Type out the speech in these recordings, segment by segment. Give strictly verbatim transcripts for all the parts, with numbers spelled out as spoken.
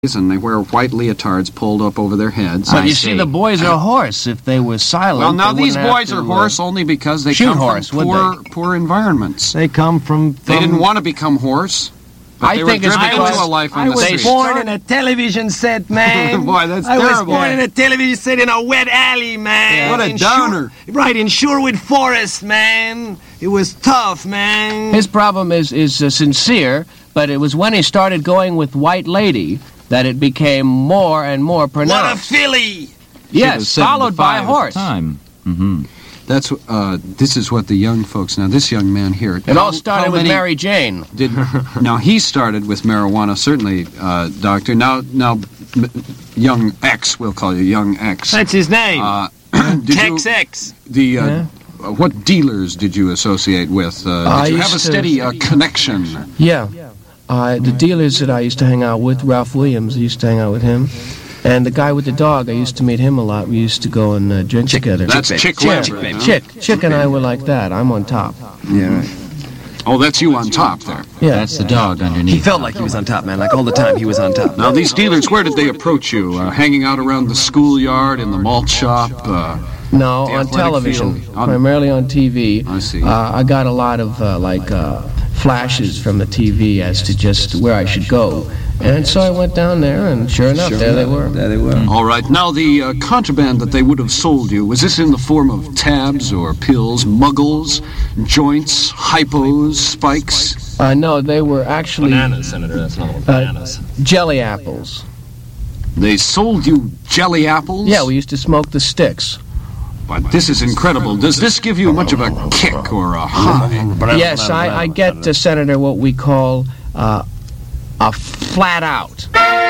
and they wear white leotards pulled up over their heads. But you see, the boys are horse. If they were silent, well, now they these boys to, are horse uh, only because they shoot come horse, from poor, poor environments. They come from... They didn't want to become horse. But I they think were it's driven because into a life I in the was streets. born in a television set, man. Boy, that's I terrible. was born in a television set in a wet alley, man. Yeah. What a In downer. Sure, right, in Sherwood Forest, man. It was tough, man. His problem is, is uh, sincere, but it was when he started going with White Lady that it became more and more pronounced. What a filly! Yes, followed by horse. Time. Mm-hmm. That's uh, this is what the young folks. Now, this young man here. It all started with Mary Jane. Did now he started with marijuana, certainly, uh, Doctor. Now, now, m- young X, we'll call you young X. That's his name. Uh, Tex X. The uh, Yeah. uh, what dealers did you associate with? Uh, I did you have a used to- steady uh, connection? Yeah. Uh, the dealers that I used to hang out with, Ralph Williams, I used to hang out with him. And the guy with the dog, I used to meet him a lot. We used to go and uh, drink together. That's Chick Chick, Lambert, huh? Chick. Chick and I were like that. I'm on top. Yeah, right. Oh, that's you on top there. Yeah. That's the dog underneath. He felt like he was on top, man. Like all the time he was on top. Now, these dealers, where did they approach you? Uh, hanging out around the schoolyard, in the malt shop? Uh, No, The on athletic television, field. On- primarily on T V. I see. Uh, I got a lot of uh, like uh, flashes from the T V as to just where I should go, and so I went down there, and sure enough, there they were. There they were. all right. Now, the uh, contraband that they would have sold you, was this in the form of tabs or pills, muggles, joints, hypos, spikes? Uh, no, they were actually Bananas, Senator. That's another one. Uh, Bananas. jelly apples. They sold you jelly apples? Yeah, we used to smoke the sticks. But this is incredible. Does this give you much of a kick or a high? Yes, I, I get, uh, Senator, what we call uh, a flat out.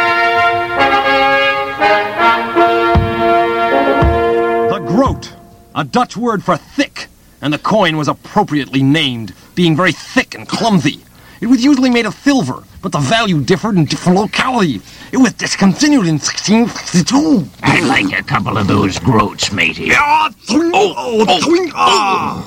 The groat, a Dutch word for thick, and the coin was appropriately named, being very thick and clumsy. It was usually made of silver, but the value differed in different localities. It was discontinued in sixteen sixty-two. I'd like a couple of those groats, matey. Ah, twing, oh, oh, twing, ah.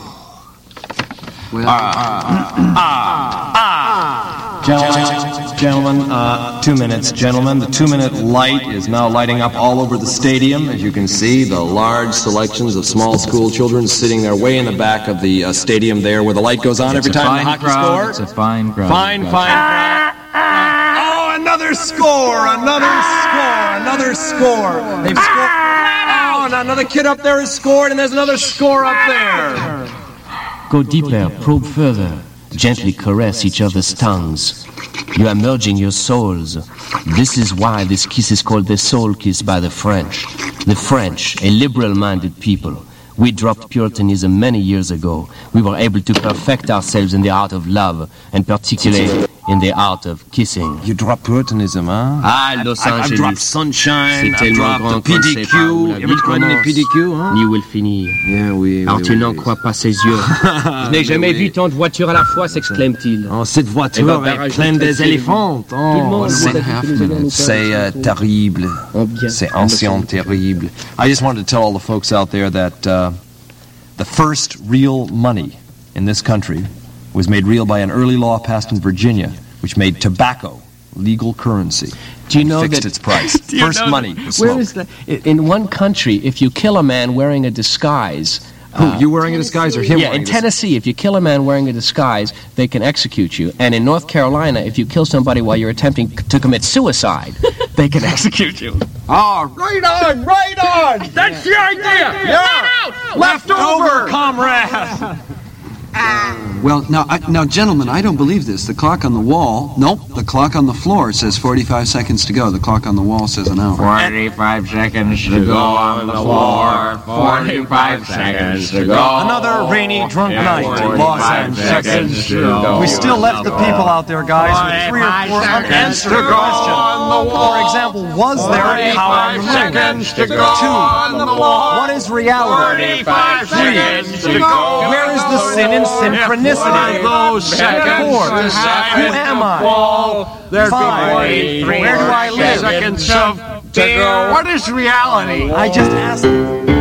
Well, Gentlemen, uh, two minutes, gentlemen. The two-minute light is now lighting up all over the stadium. As you can see, the large selections of small school children sitting there way in the back of the uh, stadium there, where the light goes on every It's a time the fine hockey crowd. score. It's a fine crowd. Fine, fine crowd. Oh, another score! Another score! Another score! They've scored. Oh, and another kid up there has scored, and there's another score up there. Go deeper, probe further, gently caress each other's tongues. You are merging your souls. This is why this kiss is called the soul kiss by the French. The French, a liberal-minded people. We dropped Puritanism many years ago. We were able to perfect ourselves in the art of love, and particularly in the art of kissing. You dropped Puritanism, huh? Ah, Los I, I've Angeles. dropped Sunshine, C'est I've tellement dropped grand the qu'on P D sait pas où Q. la You vie ever tried the commence. P D Q, huh? Ni où elle finit. Yeah, oui, Alors oui, tu oui, n'en oui. crois pas ses yeux. Je n'ai jamais vu tant de voitures à la fois, s'exclame-t-il. Oh, cette voiture Eh ben, est barrage pleine de des Tout le éléphants. Oh, monde c'est- sait que nous allons nous faire c'est euh, terrible. en bien. C'est ancien terrible. I just wanted to tell all the folks out there that uh, the first real money in this country was made real by an early law passed in Virginia, which made tobacco legal currency. Do you know Fixed that its price. Do you First know money that- was Where smoke. is that? In one country, if you kill a man wearing a disguise. Who, you wearing a disguise or him Yeah, wearing in a disguise? Tennessee, if you kill a man wearing a disguise, they can execute you. And in North Carolina, if you kill somebody while you're attempting to commit suicide, they can execute you. oh, right on, right on. That's the idea! Yeah! Left over, comrade! Well, now, I, now, gentlemen, I don't believe this. The clock on the wall, nope, the clock on the floor says forty-five seconds to go. The clock on the wall says an hour. Forty-five seconds to go on the floor. Forty-five seconds to go. Another rainy, drunk night in Los Angeles. We still left the people out there, guys, with three or four unanswered questions. For example, was there a power in the moon? Two, what is reality? Three, where is the sin in synchronicity? Four, who am I? Five, where do I live? Seconds of... What is reality? I just asked.